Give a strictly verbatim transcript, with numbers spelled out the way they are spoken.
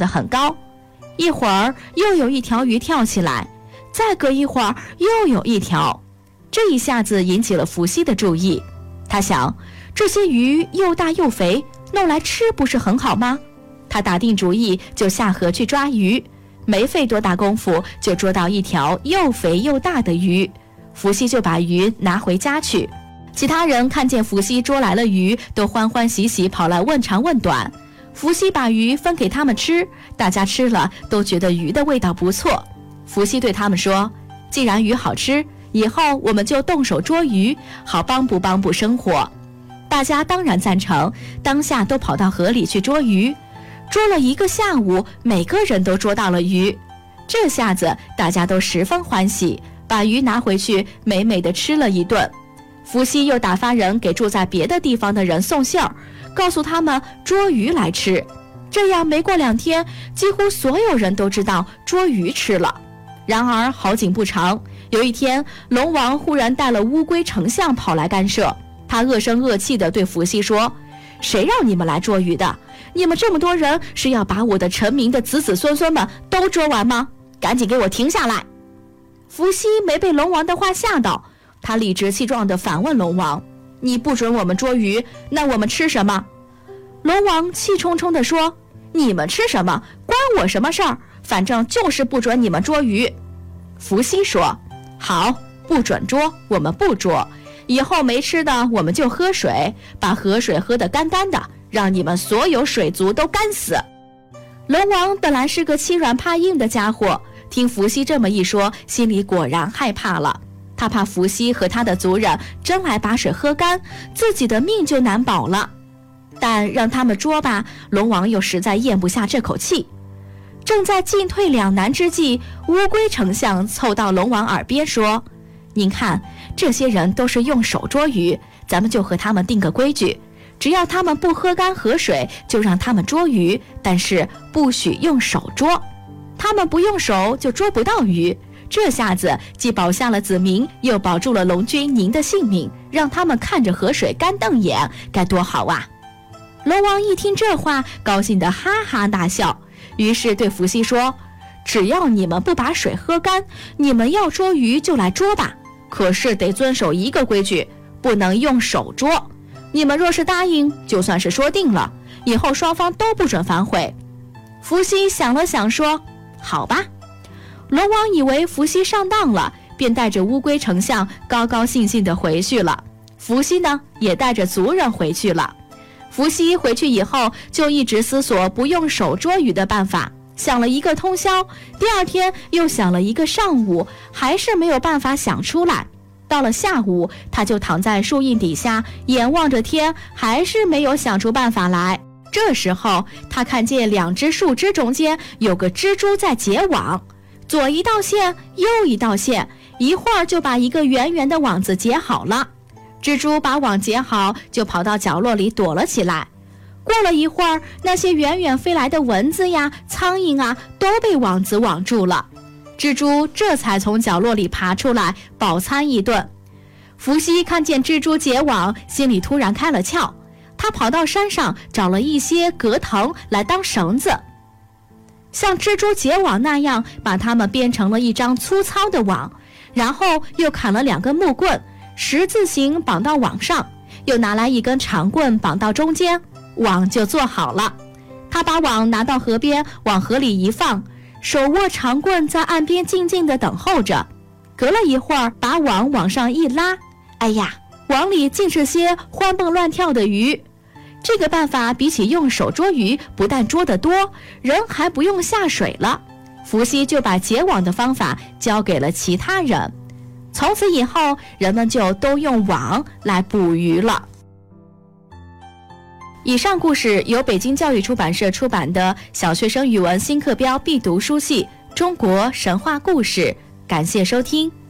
得很高。一会儿又有一条鱼跳起来，再隔一会儿又有一条，这一下子引起了伏羲的注意。他想，这些鱼又大又肥，弄来吃不是很好吗？他打定主意就下河去抓鱼，没费多大功夫就捉到一条又肥又大的鱼。伏羲就把鱼拿回家去。其他人看见伏羲捉来了鱼，都欢欢喜喜跑来问长问短。伏羲把鱼分给他们吃，大家吃了都觉得鱼的味道不错。伏羲对他们说，既然鱼好吃，以后我们就动手捉鱼，好帮补帮补生活。大家当然赞成，当下都跑到河里去捉鱼。捉了一个下午，每个人都捉到了鱼。这下子大家都十分欢喜，把鱼拿回去美美的吃了一顿。伏羲又打发人给住在别的地方的人送信儿，告诉他们捉鱼来吃。这样没过两天，几乎所有人都知道捉鱼吃了。然而好景不长，有一天龙王忽然带了乌龟丞相跑来干涉。他恶声恶气地对伏羲说，谁让你们来捉鱼的？你们这么多人是要把我的臣民的子子孙孙们都捉完吗？赶紧给我停下来！伏羲没被龙王的话吓到，他理直气壮地反问龙王，你不准我们捉鱼，那我们吃什么？龙王气冲冲地说，你们吃什么关我什么事儿，反正就是不准你们捉鱼。伏羲说，好，不准捉，我们不捉，以后没吃的我们就喝水，把河水喝得干干的，让你们所有水族都干死。龙王本来是个欺软怕硬的家伙，听伏羲这么一说，心里果然害怕了。他怕伏羲和他的族人真来把水喝干，自己的命就难保了。但让他们捉吧，龙王又实在咽不下这口气。正在进退两难之际，乌龟丞相凑到龙王耳边说，您看，这些人都是用手捉鱼，咱们就和他们定个规矩，只要他们不喝干河水，就让他们捉鱼，但是不许用手捉。他们不用手就捉不到鱼，这下子既保下了子民，又保住了龙君您的性命，让他们看着河水干瞪眼，该多好啊！龙王一听这话，高兴得哈哈大笑，于是对伏羲说，只要你们不把水喝干，你们要捉鱼就来捉吧，可是得遵守一个规矩，不能用手捉。你们若是答应，就算是说定了，以后双方都不准反悔。伏羲想了想说，好吧。龙王以为伏羲上当了，便带着乌龟丞相高高兴兴地回去了。伏羲呢，也带着族人回去了。伏羲回去以后，就一直思索不用手捉鱼的办法，想了一个通宵，第二天又想了一个上午，还是没有办法想出来。到了下午，他就躺在树荫底下，眼望着天，还是没有想出办法来。这时候，他看见两只树枝中间有个蜘蛛在结网，左一道线，右一道线，一会儿就把一个圆圆的网子结好了。蜘蛛把网结好，就跑到角落里躲了起来。过了一会儿，那些远远飞来的蚊子呀、苍蝇啊，都被网子网住了。蜘蛛这才从角落里爬出来，饱餐一顿。伏羲看见蜘蛛结网，心里突然开了窍，他跑到山上找了一些葛藤来当绳子，像蜘蛛结网那样把它们编成了一张粗糙的网，然后又砍了两根木棍，十字形绑到网上，又拿来一根长棍绑到中间，网就做好了。他把网拿到河边，往河里一放，手握长棍在岸边静静地等候着。隔了一会儿，把网往上一拉，哎呀，网里竟是些欢蹦乱跳的鱼。这个办法比起用手捉鱼，不但捉得多，人还不用下水了。伏羲就把结网的方法交给了其他人。从此以后，人们就都用网来捕鱼了。以上故事由北京教育出版社出版的小学生语文新课标必读书系《中国神话故事》，感谢收听。